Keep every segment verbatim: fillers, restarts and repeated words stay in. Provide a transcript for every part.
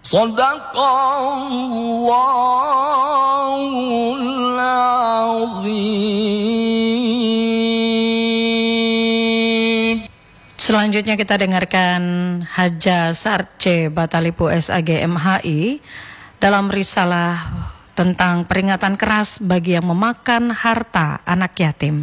Shadaqallahul azim. Selanjutnya kita dengarkan Haja Sarce Batalipu S A G M H I dalam risalah tentang peringatan keras bagi yang memakan harta anak yatim.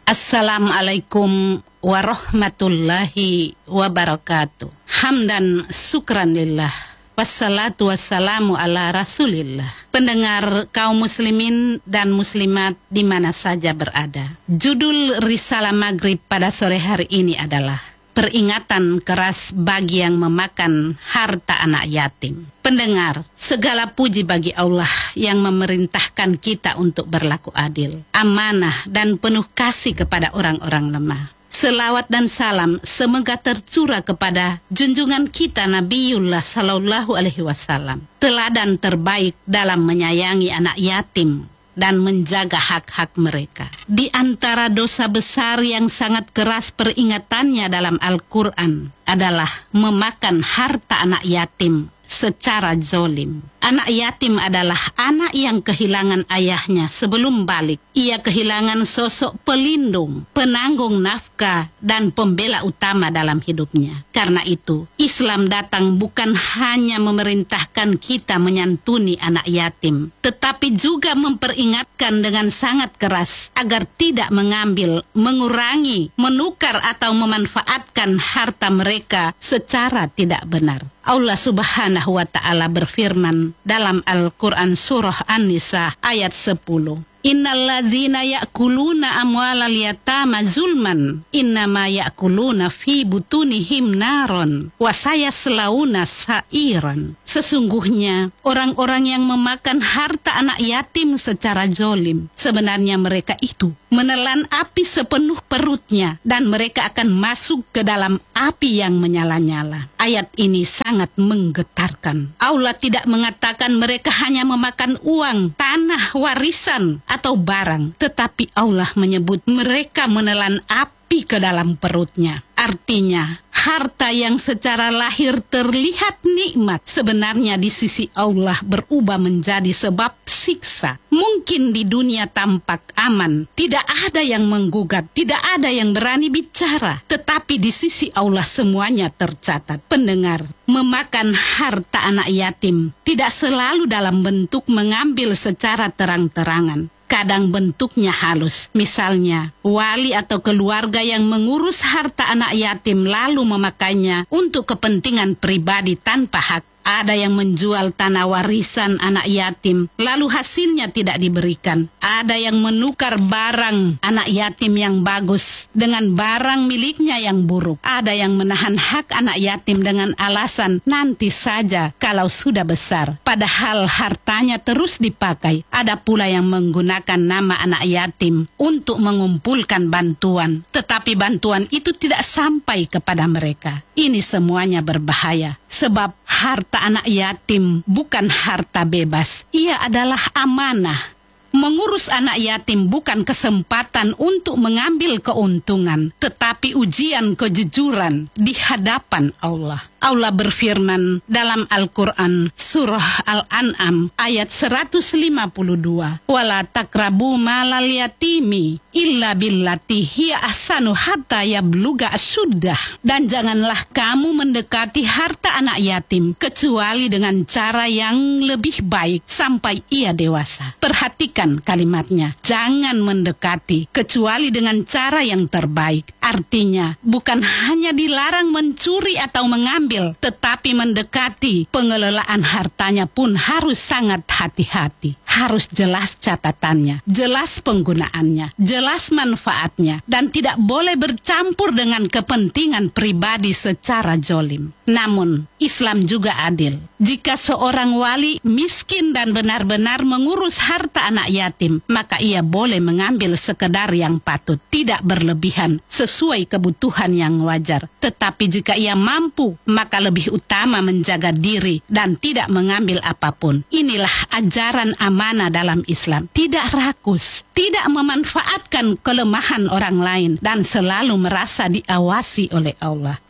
Assalamualaikum warahmatullahi wabarakatuh. Hamdan syukran lillah. Wassalatu wassalamu ala rasulillah. Pendengar kaum muslimin dan muslimat di mana saja berada. Judul Risalah Maghrib pada sore hari ini adalah peringatan keras bagi yang memakan harta anak yatim. Pendengar, segala puji bagi Allah yang memerintahkan kita untuk berlaku adil, amanah dan penuh kasih kepada orang-orang lemah. Selawat dan salam semoga tercurah kepada junjungan kita Nabiullah Sallallahu Alaihi Wasallam, teladan terbaik dalam menyayangi anak yatim dan menjaga hak-hak mereka. Di antara dosa besar yang sangat keras peringatannya dalam Al-Quran adalah memakan harta anak yatim secara zolim. Anak yatim adalah anak yang kehilangan ayahnya sebelum balik. Ia kehilangan sosok pelindung, penanggung nafkah, dan pembela utama dalam hidupnya. Karena itu, Islam datang bukan hanya memerintahkan kita menyantuni anak yatim, tetapi juga memperingatkan dengan sangat keras agar tidak mengambil, mengurangi, menukar atau memanfaatkan harta mereka secara tidak benar. Allah Subhanahu wa Ta'ala berfirman dalam Al-Quran Surah An-Nisa ayat sepuluh. Innalladzina ya'kuluna amwalal yatama zulman innama ya'kuluna fi butunihim naron wa sayaslauna sa'iran. Sesungguhnya orang-orang yang memakan harta anak yatim secara zolim, sebenarnya mereka itu menelan api sepenuh perutnya dan mereka akan masuk ke dalam api yang menyala-nyala. Ayat ini sangat menggetarkan. Allah tidak mengatakan mereka hanya memakan uang, tanah, warisan, atau barang, tetapi Allah menyebut mereka menelan api ke dalam perutnya. Artinya, harta yang secara lahir terlihat nikmat sebenarnya di sisi Allah berubah menjadi sebab siksa. Mungkin di dunia tampak aman, tidak ada yang menggugat, tidak ada yang berani bicara, tetapi di sisi Allah semuanya tercatat. Pendengar, memakan harta anak yatim tidak selalu dalam bentuk mengambil secara terang-terangan. Kadang bentuknya halus, misalnya wali atau keluarga yang mengurus harta anak yatim lalu memakainya untuk kepentingan pribadi tanpa hak. Ada yang menjual tanah warisan anak yatim, lalu hasilnya tidak diberikan. Ada yang menukar barang anak yatim yang bagus dengan barang miliknya yang buruk. Ada yang menahan hak anak yatim dengan alasan nanti saja kalau sudah besar. Padahal hartanya terus dipakai. Ada pula yang menggunakan nama anak yatim untuk mengumpulkan bantuan. Tetapi bantuan itu tidak sampai kepada mereka. Ini semuanya berbahaya. Sebab harta anak yatim bukan harta bebas. Ia adalah amanah. Mengurus anak yatim bukan kesempatan untuk mengambil keuntungan, tetapi ujian kejujuran di hadapan Allah. Allah berfirman dalam Al-Quran Surah Al-An'am ayat seratus lima puluh dua. Wala takrabu malal yatimi illa billati hiya ahsanu hatta yabluga asyuddah. Dan janganlah kamu mendekati harta anak yatim kecuali dengan cara yang lebih baik sampai ia dewasa. Perhatikan kalimatnya, jangan mendekati kecuali dengan cara yang terbaik. Artinya bukan hanya dilarang mencuri atau mengambil, tetapi mendekati pengelolaan hartanya pun harus sangat hati-hati. Harus jelas catatannya, jelas penggunaannya, jelas manfaatnya, dan tidak boleh bercampur dengan kepentingan pribadi secara jolim. Namun, Islam juga adil. Jika seorang wali miskin dan benar-benar mengurus harta anak yatim, maka ia boleh mengambil sekedar yang patut, tidak berlebihan, sesuai kebutuhan yang wajar. Tetapi jika ia mampu, maka lebih utama menjaga diri dan tidak mengambil apapun. Inilah ajaran amanah dalam Islam. Tidak rakus, tidak memanfaatkan kelemahan orang lain, dan selalu merasa diawasi oleh Allah.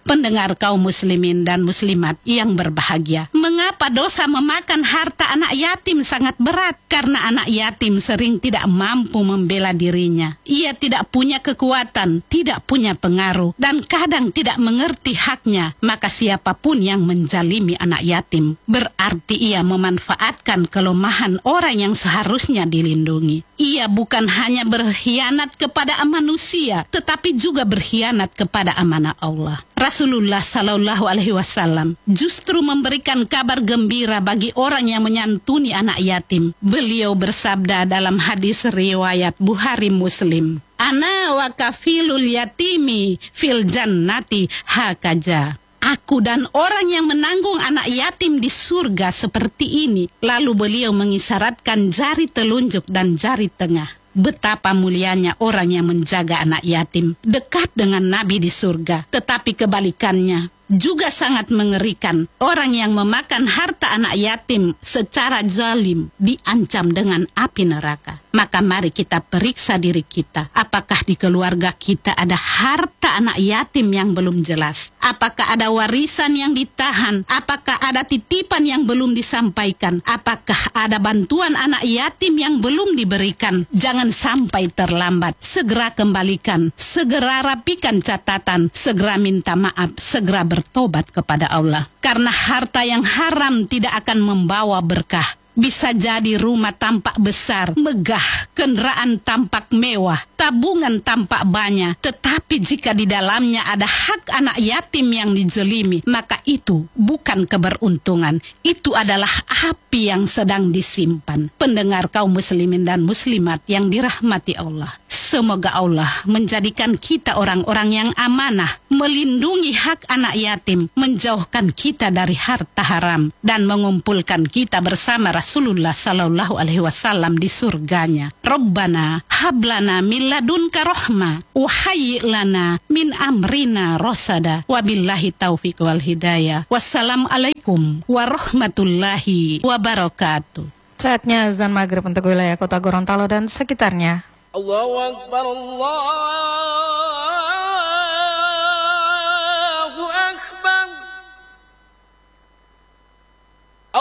Pendengar kaum muslimin dan muslimat yang berbahagia, mengapa dosa memakan harta anak yatim sangat berat? Karena anak yatim sering tidak mampu membela dirinya. Ia tidak punya kekuatan, tidak punya pengaruh, dan kadang tidak mengerti haknya. Maka siapapun yang menjalimi anak yatim, berarti ia memanfaatkan kelemahan orang yang seharusnya dilindungi. Ia bukan hanya berkhianat kepada manusia, tetapi juga berkhianat kepada amanah Allah. Rasulullah Sallallahu Alaihi Wasallam justru memberikan kabar gembira bagi orang yang menyantuni anak yatim. Beliau bersabda dalam hadis riwayat Bukhari Muslim, "Ana wa kafilul yatimi fil jannati hakaja." Aku dan orang yang menanggung anak yatim di surga seperti ini. Lalu beliau mengisyaratkan jari telunjuk dan jari tengah. Betapa mulianya orang yang menjaga anak yatim, dekat dengan Nabi di surga. Tetapi kebalikannya juga sangat mengerikan. Orang yang memakan harta anak yatim secara zalim diancam dengan api neraka. Maka mari kita periksa diri kita. Apakah di keluarga kita ada harta anak yatim yang belum jelas? Apakah ada warisan yang ditahan? Apakah ada titipan yang belum disampaikan? Apakah ada bantuan anak yatim yang belum diberikan? Jangan sampai terlambat. Segera kembalikan. Segera rapikan catatan. Segera minta maaf. Segera bertobat kepada Allah. Karena harta yang haram tidak akan membawa berkah. Bisa jadi rumah tampak besar, megah, kendaraan tampak mewah, tabungan tampak banyak. Tetapi jika di dalamnya ada hak anak yatim yang dijolimi, maka itu bukan keberuntungan. Itu adalah api yang sedang disimpan. Pendengar kaum muslimin dan muslimat yang dirahmati Allah. Semoga Allah menjadikan kita orang-orang yang amanah, melindungi hak anak yatim, menjauhkan kita dari harta haram, dan mengumpulkan kita bersama Rasulullah Sallallahu Alaihi Wasallam di surganya. Rabbana hablana min ladunka rahmah wa hayyi lana min amrina rasada. Wabillahi taufiq wal hidayah. Wassalamualaikum warahmatullahi wabarakatuh. Saatnya azan maghrib untuk wilayah kota Gorontalo dan sekitarnya. Allahu Akbar, Allah